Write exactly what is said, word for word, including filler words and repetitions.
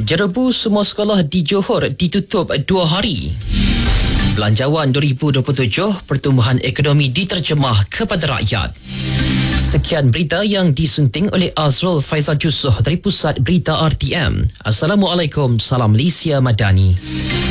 Jerebu semua sekolah di Johor ditutup dua hari. Belanjawan dua ribu dua puluh tujuh, pertumbuhan ekonomi diterjemah kepada rakyat. Sekian berita yang disunting oleh Azrul Faizal Jusoh dari Pusat Berita R T M. Assalamualaikum, salam Malaysia Madani.